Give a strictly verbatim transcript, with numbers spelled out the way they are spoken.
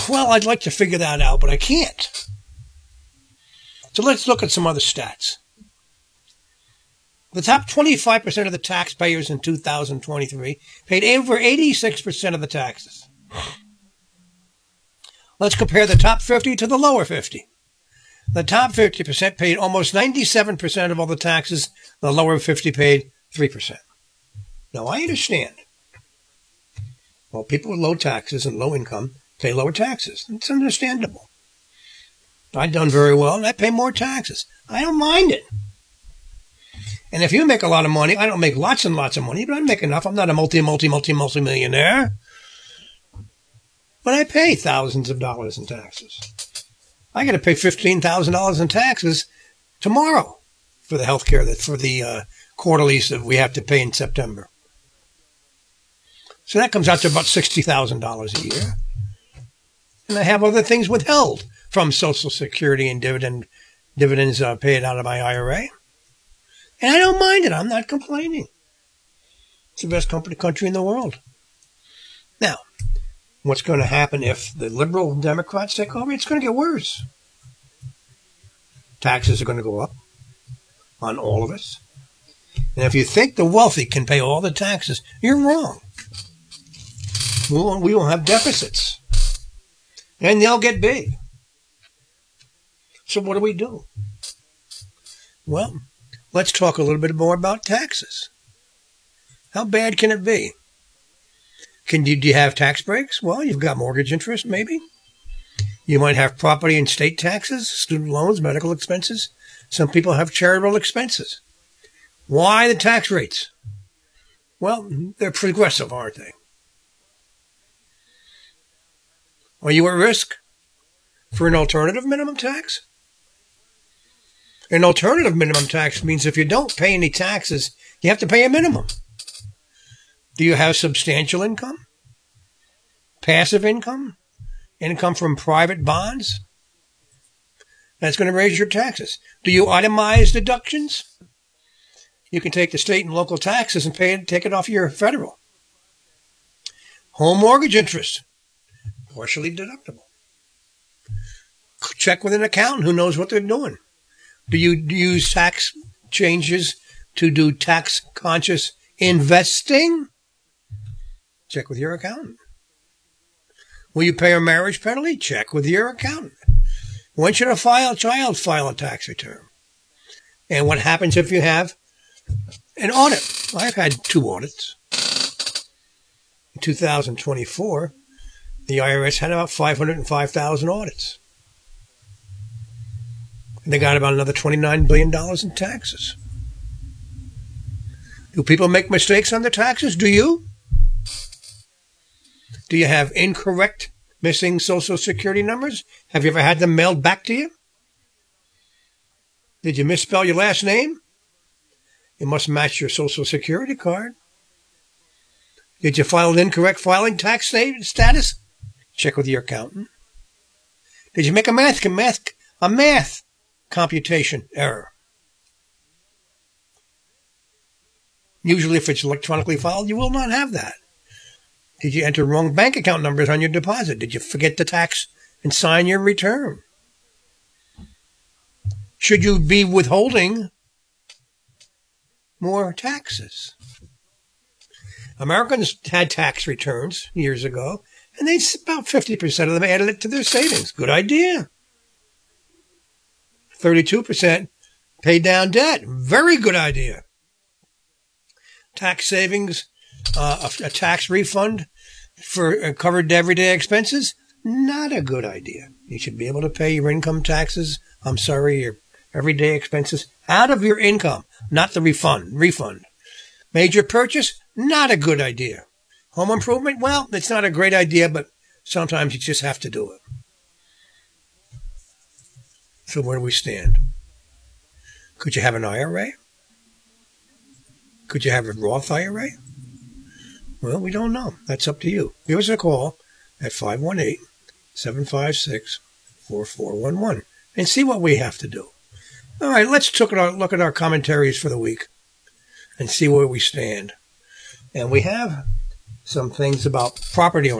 Well, I'd like to figure that out, but I can't. So let's look at some other stats. The top twenty-five percent of the taxpayers in two thousand twenty-three paid over eighty-six percent of the taxes. Let's compare the top fifty to the lower fifty. The top fifty percent paid almost ninety-seven percent of all the taxes. The lower fifty paid three percent. Now, I understand. Well, people with low taxes and low income pay lower taxes. It's understandable. I've done very well, and I pay more taxes. I don't mind it. And if you make a lot of money, I don't make lots and lots of money, but I make enough. I'm not a multi, multi, multi, multi-millionaire. But I pay thousands of dollars in taxes. I got to pay fifteen thousand dollars in taxes tomorrow for the health care, for the uh, quarterlies that we have to pay in September. So that comes out to about sixty thousand dollars a year. And I have other things withheld from Social Security and dividend dividends uh, paid out of my I R A. And I don't mind it. I'm not complaining. It's the best company country in the world. Now, what's going to happen if the liberal Democrats take over? It's going to get worse. Taxes are going to go up on all of us. And if you think the wealthy can pay all the taxes, you're wrong. We won't, we won't have deficits. And they'll get big. So what do we do? Well, let's talk a little bit more about taxes. How bad can it be? Can you, do you have tax breaks? Well, you've got mortgage interest, maybe. You might have property and state taxes, student loans, medical expenses. Some people have charitable expenses. Why the tax rates? Well, they're progressive, aren't they? Are you at risk for an alternative minimum tax? An alternative minimum tax means if you don't pay any taxes, you have to pay a minimum. Do you have substantial income? Passive income? Income from private bonds? That's going to raise your taxes. Do you itemize deductions? You can take the state and local taxes and pay it, take it off your federal. Home mortgage interest, partially deductible. Check with an accountant who knows what they're doing. Do you use tax changes to do tax-conscious investing? Check with your accountant. Will you pay a marriage penalty? Check with your accountant. When should a file, child file a tax return? And what happens if you have an audit? I've had two audits. In two thousand twenty-four, the I R S had about five hundred five thousand audits. They got about another twenty-nine billion dollars in taxes. Do people make mistakes on their taxes? Do you? Do you have incorrect missing Social Security numbers? Have you ever had them mailed back to you? Did you misspell your last name? It must match your Social Security card. Did you file an incorrect filing tax status? Check with your accountant. Did you make a math, a math, a math computation error? Usually if it's electronically filed, you will not have that. Did you enter wrong bank account numbers on your deposit? Did you forget the tax and sign your return? Should you be withholding more taxes? Americans had tax returns years ago, and they about fifty percent of them added it to their savings. Good idea. thirty-two percent paid down debt. Very good idea. Tax savings, uh, a, a tax refund for uh, covered everyday expenses. Not a good idea. You should be able to pay your income taxes. I'm sorry, your everyday expenses out of your income, not the refund. Refund. Major purchase. Not a good idea. Home improvement. Well, it's not a great idea, but sometimes you just have to do it. So where do we stand? Could you have an I R A? Could you have a Roth I R A? Well, we don't know. That's up to you. Give us a call at five one eight, seven five six, four four one one and see what we have to do. All right, let's look at our, look at our commentaries for the week and see where we stand. And we have some things about property ownership.